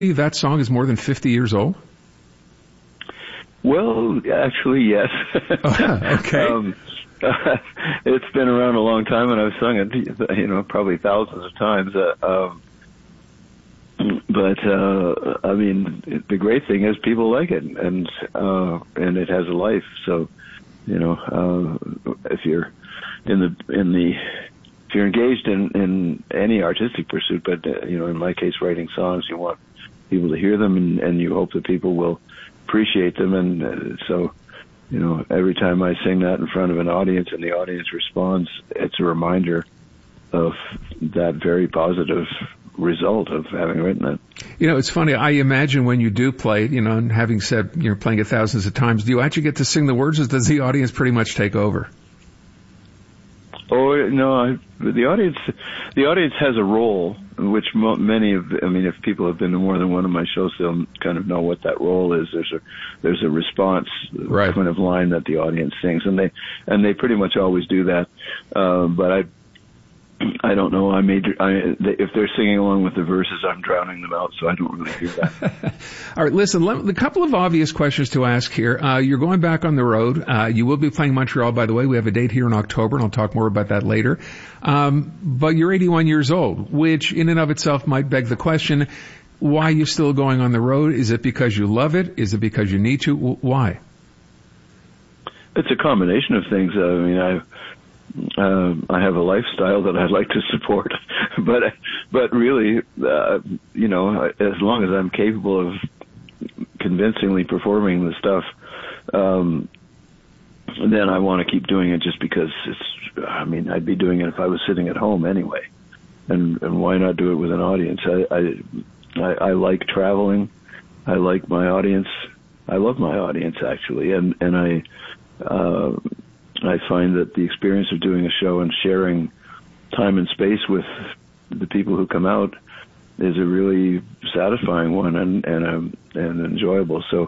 that song is more than 50 years old? Well, actually, yes. Okay. It's been around a long time, and I've sung it, probably thousands of times. But I mean, the great thing is people like it, and it has a life. So, if you're if you're engaged in any artistic pursuit, but in my case, writing songs, you want people to hear them, and you hope that people will appreciate them, and so. Every time I sing that in front of an audience and the audience responds, it's a reminder of that very positive result of having written it. It's funny. I imagine when you do play it, and having said you're playing it thousands of times, do you actually get to sing the words, or does the audience pretty much take over? Oh, no, the audience has a role, which if people have been to more than one of my shows, they'll kind of know what that role is. There's a response right. kind of line that the audience sings, and they pretty much always do that. But I don't know. If they're singing along with the verses, I'm drowning them out, so I don't really hear that. All right, listen, a couple of obvious questions to ask here. You're going back on the road. You will be playing Montreal, by the way. We have a date here in October, and I'll talk more about that later. But you're 81 years old, which in and of itself might beg the question, why are you still going on the road? Is it because you love it? Is it because you need to? Why? It's a combination of things. I have a lifestyle that I'd like to support, but really, as long as I'm capable of convincingly performing the stuff, then I want to keep doing it just because I'd be doing it if I was sitting at home anyway, and why not do it with an audience? I like traveling. I like my audience. I love my audience actually, and I find that the experience of doing a show and sharing time and space with the people who come out is a really satisfying one and enjoyable. So,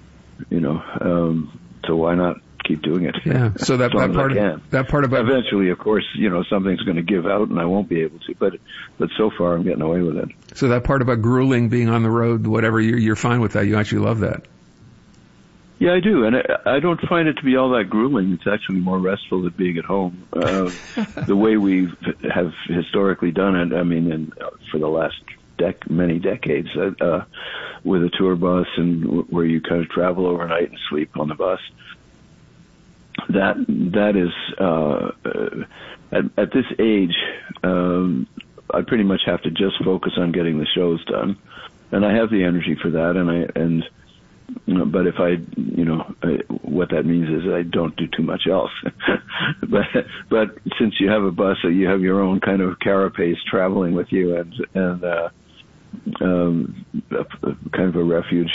so why not keep doing it? Yeah. So that part about eventually, of course, something's going to give out and I won't be able to. But so far, I'm getting away with it. So that part about grueling, being on the road, whatever, you're fine with that. You actually love that. Yeah, I do, and I don't find it to be all that grueling. It's actually more restful than being at home. The way we have historically done it, for the last many decades, with a tour bus and where you kind of travel overnight and sleep on the bus. That is at this age, I pretty much have to just focus on getting the shows done, and I have the energy for that, but if what that means is I don't do too much else. but since you have a bus, you have your own kind of carapace traveling with you, and kind of a refuge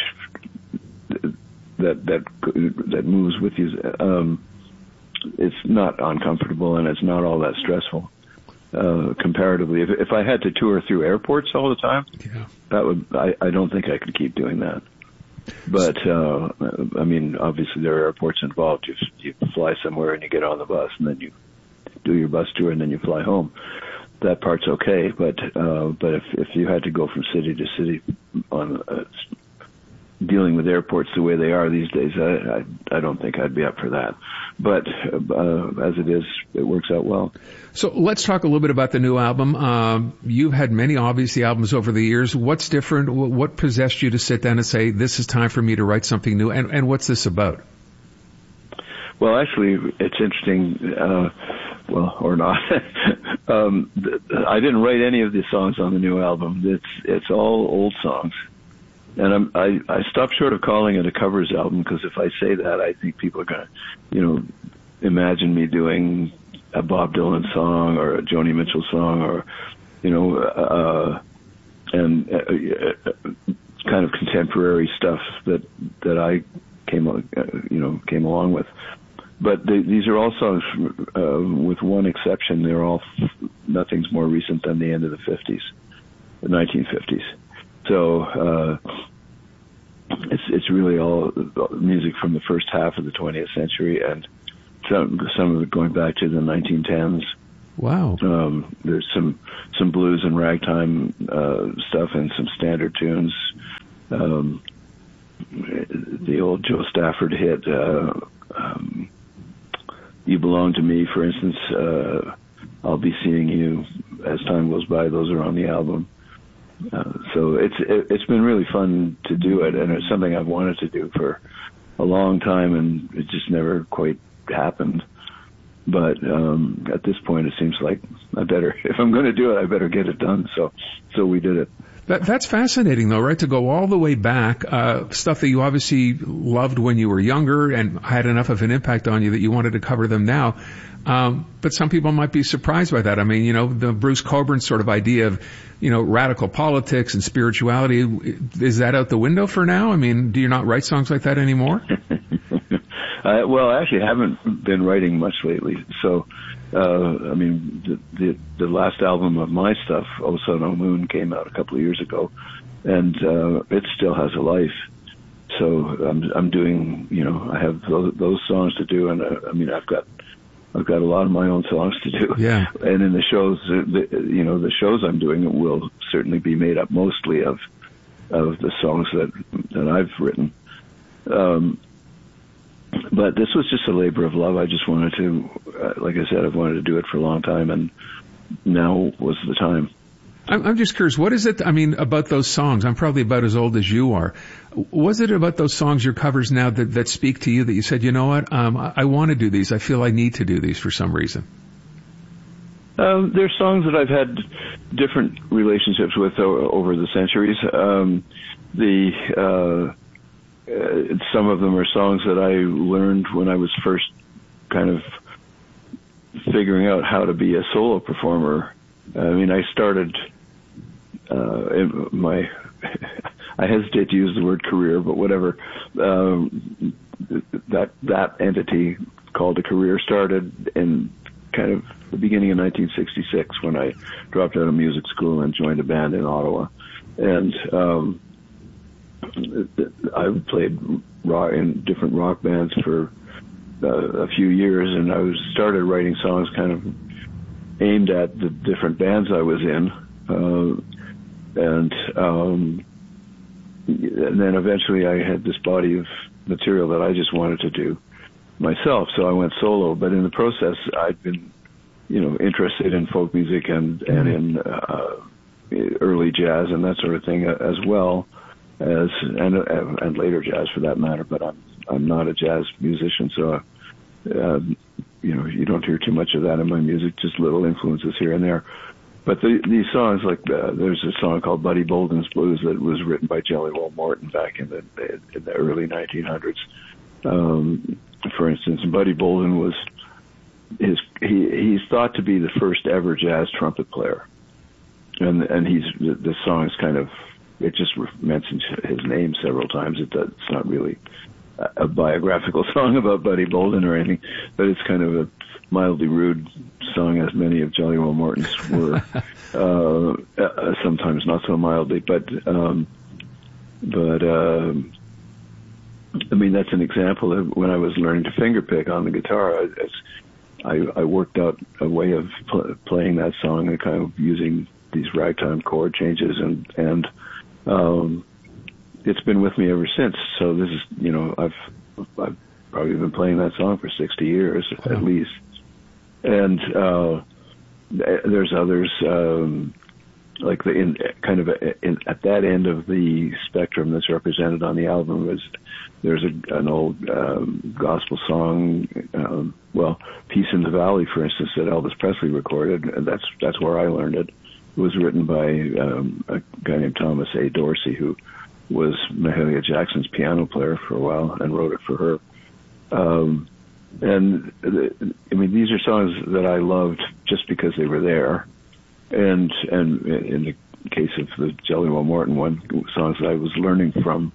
that moves with you. It's not uncomfortable and it's not all that stressful. Comparatively, if I had to tour through airports all the time, yeah. I don't think I could keep doing that. But, obviously there are airports involved. You fly somewhere and you get on the bus and then you do your bus tour and then you fly home. That part's okay. But if you had to go from city to city on dealing with airports the way they are these days, I don't think I'd be up for that. But as it is, it works out well. So let's talk a little bit about the new album. You've had many, obviously, albums over the years. What's different? What possessed you to sit down and say, this is time for me to write something new? And what's this about? Well, actually, it's interesting, or not. I didn't write any of the songs on the new album. It's all old songs. And I stopped short of calling it a covers album because if I say that, I think people are going to, imagine me doing a Bob Dylan song or a Joni Mitchell song or, kind of contemporary stuff that I came along with. But these are all songs, with one exception. They're all nothing's more recent than the end of the 1950s. So it's really all music from the first half of the 20th century, and some of it going back to the 1910s Wow. There's some blues and ragtime stuff and some standard tunes. The old Joe Stafford hit, You Belong to Me, for instance, I'll Be Seeing You as Time Goes By. Those are on the album. So it's been really fun to do it, and it's something I've wanted to do for a long time, and it just never quite happened. But at this point, it seems like if I'm going to do it, I better get it done. So we did it. That's fascinating, though, right? To go all the way back, stuff that you obviously loved when you were younger and had enough of an impact on you that you wanted to cover them now. But some people might be surprised by that. I mean, the Bruce Cockburn sort of idea of, radical politics and spirituality, is that out the window for now? I mean, do you not write songs like that anymore? Well, I actually haven't been writing much lately. So, I mean, the last album of my stuff, O Sun, O Moon, came out a couple of years ago, and it still has a life. So I'm doing, I have those songs to do, and I've got a lot of my own songs to do. Yeah. And in the shows, the shows I'm doing will certainly be made up mostly of the songs that I've written. But this was just a labor of love. I just wanted to, like I said, I've wanted to do it for a long time, and now was the time. I'm just curious, what is it, about those songs? I'm probably about as old as you are. Was it about those songs, your covers now, that speak to you, that you said, you know what, I want to do these. I feel I need to do these for some reason? There's songs that I've had different relationships with over the centuries. Some of them are songs that I learned when I was first kind of figuring out how to be a solo performer. I started I hesitate to use the word career, but whatever. That entity called a career started in kind of the beginning of 1966 when I dropped out of music school and joined a band in Ottawa. And I played rock in different rock bands for a few years, and I started writing songs kind of aimed at the different bands I was in, and then eventually I had this body of material that I just wanted to do myself, so I went solo. But in the process, I'd been, interested in folk music and in early jazz and that sort of thing as well as and later jazz for that matter. But I'm not a jazz musician, so you don't hear too much of that in my music, just little influences here and there. But these songs, like there's a song called Buddy Bolden's Blues that was written by Jelly Roll Morton back in the early 1900s. For instance, Buddy Bolden was he's thought to be the first ever jazz trumpet player, and the song is kind of, it just mentions his name several times. It's not really a biographical song about Buddy Bolden or anything, but it's kind of a mildly rude song, as many of Jelly Roll Morton's were. Sometimes not so mildly, but that's an example of when I was learning to fingerpick on the guitar. I worked out a way of playing that song and kind of using these ragtime chord changes, and it's been with me ever since. So this is, I've probably been playing that song for 60 years at least. And there's others, like at that end of the spectrum that's represented on the album there's an old gospel song, Peace in the Valley, for instance, that Elvis Presley recorded, and that's where I learned it. It was written by a guy named Thomas A. Dorsey, who was Mahalia Jackson's piano player for a while and wrote it for her. These are songs that I loved just because they were there. And in the case of the Jelly Roll Morton one, songs that I was learning from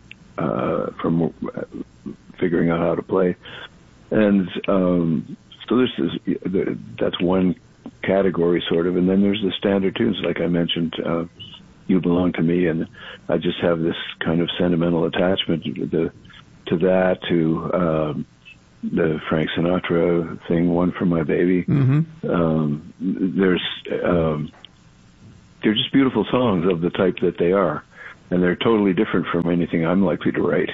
figuring out how to play. And so that's one category, sort of. And then there's the standard tunes, like I mentioned, You Belong to Me, and I just have this kind of sentimental attachment to that, to the Frank Sinatra thing, One for My Baby. They're just beautiful songs of the type that they are, and they're totally different from anything I'm likely to write.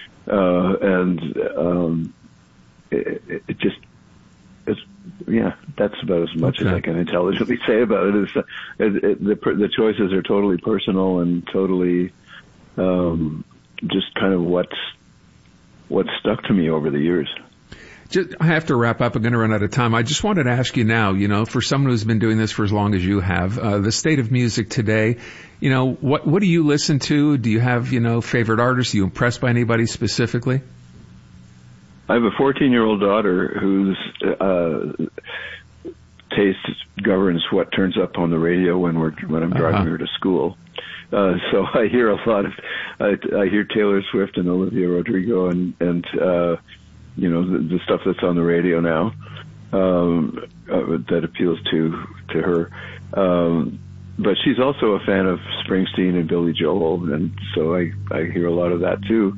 That's about as much as I can intelligently say about it. The choices are totally personal and totally just kind of what's stuck to me over the years. I have to wrap up. I'm going to run out of time. I just wanted to ask you now, for someone who's been doing this for as long as you have, the state of music today, what do you listen to? Do you have, favorite artists? Are you impressed by anybody specifically? I have a 14-year-old daughter whose taste governs what turns up on the radio when I'm driving her to school. So I hear a lot of, I hear Taylor Swift and Olivia Rodrigo and the stuff that's on the radio now, that appeals to her. But she's also a fan of Springsteen and Billy Joel, and so I hear a lot of that too.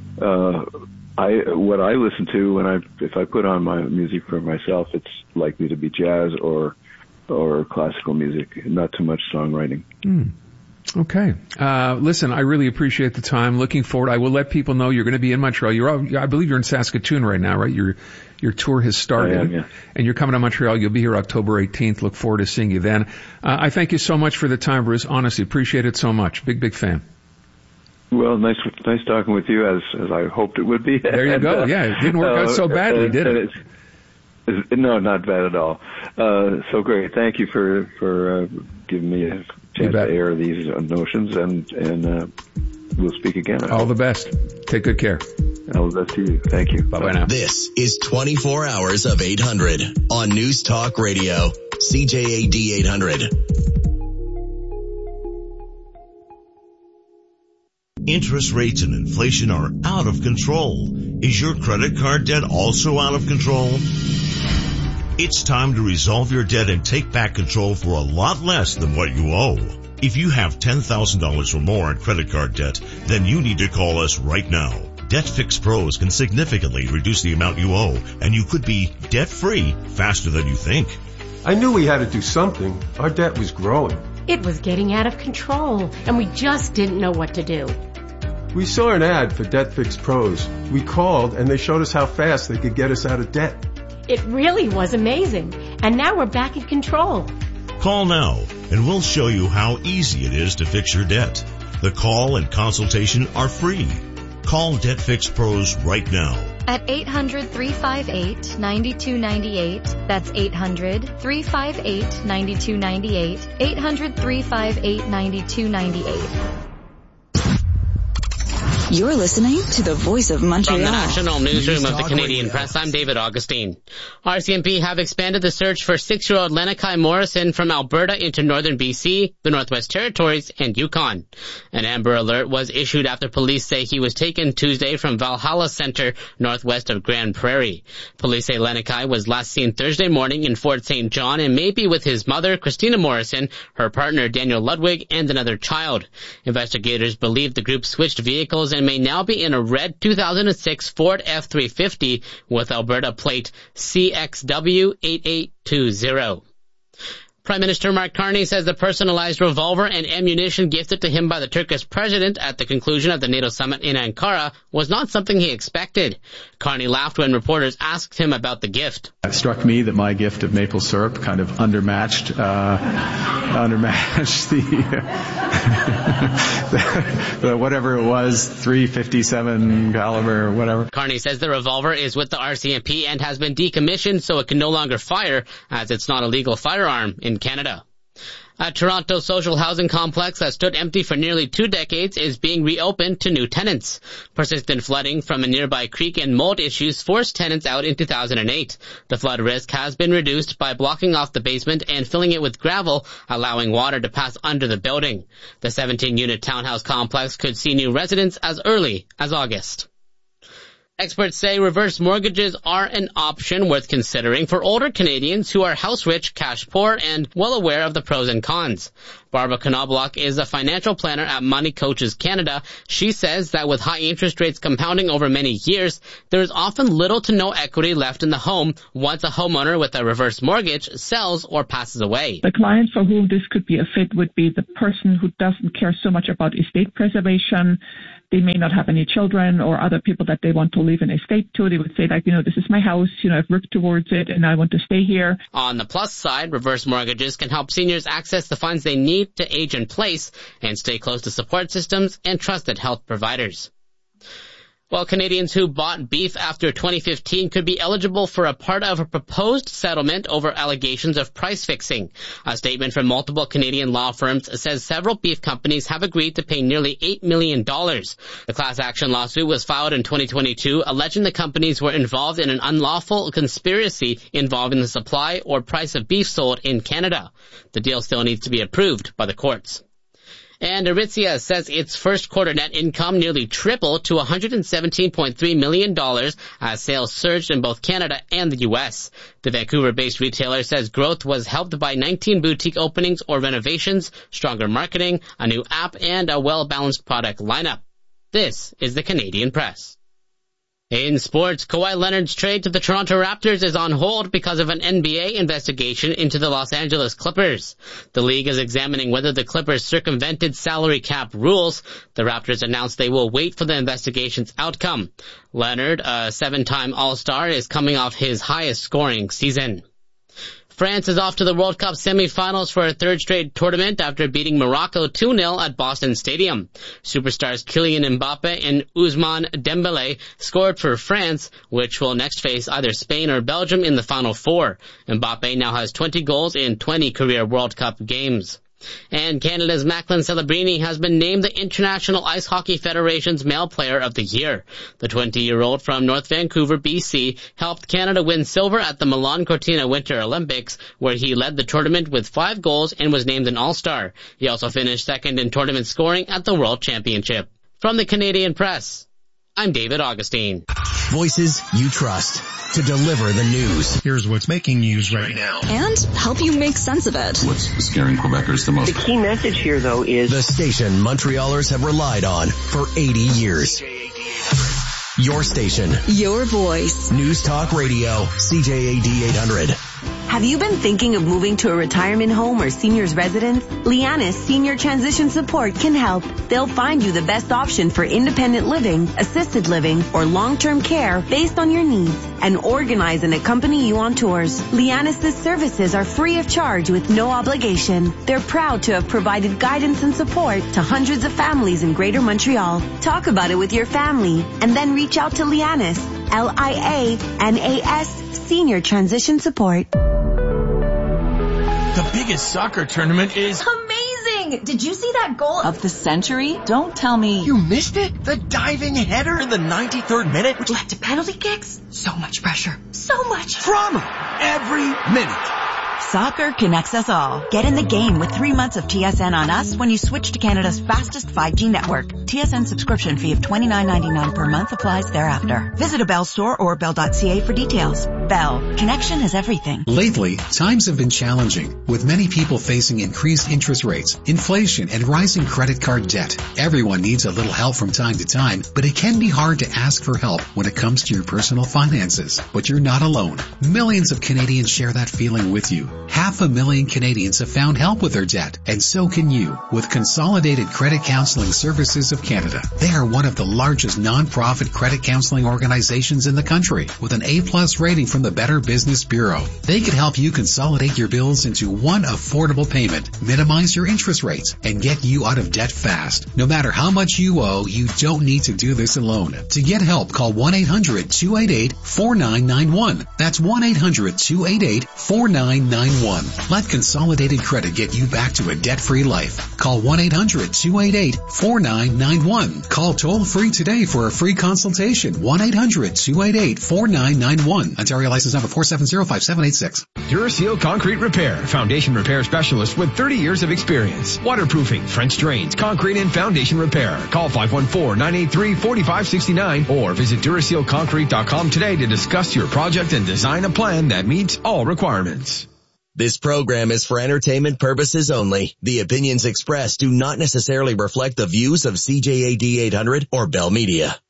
What I listen to if I put on my music for myself, it's likely to be jazz or classical music, not too much songwriting. Okay. Listen, I really appreciate the time. Looking forward. I will let people know you're going to be in Montreal. I believe you're in Saskatoon right now, right? Your tour has started. I am, yeah. And you're coming to Montreal. You'll be here October 18th. Look forward to seeing you then. I thank you so much for the time, Bruce. Honestly, appreciate it so much. Big fan. Well, nice talking with you, as I hoped it would be. There you go. Yeah, it didn't work out so badly, did it? No, not bad at all. So great. Thank you for giving me a chance to air these notions, and we'll speak again. All the best. Take good care. All the best to you. Thank you. Bye-bye now. This is 24 Hours of 800 on News Talk Radio, CJAD 800. Interest rates and inflation are out of control. Is your credit card debt also out of control? It's time to resolve your debt and take back control for a lot less than what you owe. If you have $10,000 or more in credit card debt, then you need to call us right now. DebtFix Pros can significantly reduce the amount you owe, and you could be debt-free faster than you think. I knew we had to do something. Our debt was growing. It was getting out of control, and we just didn't know what to do. We saw an ad for DebtFix Pros. We called, and they showed us how fast they could get us out of debt. It really was amazing, and now we're back in control. Call now, and we'll show you how easy it is to fix your debt. The call and consultation are free. Call DebtFix Pros right now. At 800-358-9298. That's 800-358-9298. 800-358-9298. You're listening to the Voice of Montreal. From the National Newsroom of the Canadian Press, I'm David Augustine. RCMP have expanded the search for 6-year-old Lenakai Morrison from Alberta into northern BC, the Northwest Territories, and Yukon. An Amber Alert was issued after police say he was taken Tuesday from Valhalla Center, northwest of Grand Prairie. Police say Lenakai was last seen Thursday morning in Fort St. John and may be with his mother, Christina Morrison, her partner, Daniel Ludwig, and another child. Investigators believe the group switched vehicles and may now be in a red 2006 Ford F-350 with Alberta plate CXW8820. Prime Minister Mark Carney says the personalized revolver and ammunition gifted to him by the Turkish president at the conclusion of the NATO summit in Ankara was not something he expected. Carney laughed when reporters asked him about the gift. It struck me that my gift of maple syrup kind of undermatched the whatever it was, .357 caliber or whatever. Carney says the revolver is with the RCMP and has been decommissioned so it can no longer fire as it's not a legal firearm in Canada. A Toronto social housing complex that stood empty for nearly 2 decades is being reopened to new tenants. Persistent flooding from a nearby creek and mold issues forced tenants out in 2008. The flood risk has been reduced by blocking off the basement and filling it with gravel, allowing water to pass under the building. The 17-unit townhouse complex could see new residents as early as August. Experts say reverse mortgages are an option worth considering for older Canadians who are house-rich, cash-poor, and well aware of the pros and cons. Barbara Knobloch is a financial planner at Money Coaches Canada. She says that with high interest rates compounding over many years, there is often little to no equity left in the home once a homeowner with a reverse mortgage sells or passes away. The client for whom this could be a fit would be the person who doesn't care so much about estate preservation. They may not have any children or other people that they want to leave an estate to. They would say, like, this is my house, I've worked towards it and I want to stay here. On the plus side, reverse mortgages can help seniors access the funds they need to age in place and stay close to support systems and trusted health providers. Well, Canadians who bought beef after 2015 could be eligible for a part of a proposed settlement over allegations of price fixing. A statement from multiple Canadian law firms says several beef companies have agreed to pay nearly $8 million. The class action lawsuit was filed in 2022, alleging the companies were involved in an unlawful conspiracy involving the supply or price of beef sold in Canada. The deal still needs to be approved by the courts. And Aritzia says its first quarter net income nearly tripled to $117.3 million as sales surged in both Canada and the U.S. The Vancouver-based retailer says growth was helped by 19 boutique openings or renovations, stronger marketing, a new app, and a well-balanced product lineup. This is the Canadian Press. In sports, Kawhi Leonard's trade to the Toronto Raptors is on hold because of an NBA investigation into the Los Angeles Clippers. The league is examining whether the Clippers circumvented salary cap rules. The Raptors announced they will wait for the investigation's outcome. Leonard, a 7-time All-Star, is coming off his highest scoring season. France is off to the World Cup semifinals for a third straight tournament after beating Morocco 2-0 at Boston Stadium. Superstars Kylian Mbappe and Ousmane Dembélé scored for France, which will next face either Spain or Belgium in the Final Four. Mbappe now has 20 goals in 20 career World Cup games. And Canada's Macklin Celebrini has been named the International Ice Hockey Federation's Male Player of the Year. The 20-year-old from North Vancouver, BC, helped Canada win silver at the Milan Cortina Winter Olympics, where he led the tournament with 5 goals and was named an All-Star. He also finished second in tournament scoring at the World Championship. From the Canadian Press, I'm David Augustine. Voices you trust to deliver the news. Here's what's making news right now. And help you make sense of it. What's scaring Quebecers the most? The key message here, though, is the station Montrealers have relied on for 80 years. Your station. Your voice. News Talk Radio, CJAD 800. Have you been thinking of moving to a retirement home or senior's residence? Lianis Senior Transition Support can help. They'll find you the best option for independent living, assisted living, or long-term care based on your needs and organize and accompany you on tours. Lianis' services are free of charge with no obligation. They're proud to have provided guidance and support to hundreds of families in Greater Montreal. Talk about it with your family and then reach out to Lianis, Lianas Senior Transition Support. The biggest soccer tournament is amazing! Did you see that goal of the century? Don't tell me you missed it. The diving header in the 93rd minute, which led to penalty kicks. So much pressure. So much drama every minute. Soccer connects us all. Get in the game with 3 months of TSN on us when you switch to Canada's fastest 5G network. TSN subscription fee of $29.99 per month applies thereafter. Visit a Bell store or bell.ca for details. Bell. Connection is everything. Lately, times have been challenging, with many people facing increased interest rates, inflation, and rising credit card debt. Everyone needs a little help from time to time, but it can be hard to ask for help when it comes to your personal finances. But you're not alone. Millions of Canadians share that feeling with you. 500,000 Canadians have found help with their debt, and so can you with Consolidated Credit Counseling Services of Canada. They are one of the largest non-profit credit counseling organizations in the country with an A+ rating from the Better Business Bureau. They can help you consolidate your bills into one affordable payment, minimize your interest rates, and get you out of debt fast. No matter how much you owe, you don't need to do this alone. To get help, call 1-800-288-4991. That's 1-800-288-4991. Let Consolidated Credit get you back to a debt-free life. Call 1-800-288-4991. Call toll-free today for a free consultation. 1-800-288-4991. Ontario area license number 4705786. Duraseal Concrete Repair, foundation repair specialist with 30 years of experience. Waterproofing, French drains, concrete and foundation repair. Call 514-983-4569 or visit DurasealConcrete.com today to discuss your project and design a plan that meets all requirements. This program is for entertainment purposes only. The opinions expressed do not necessarily reflect the views of CJAD 800 or Bell Media.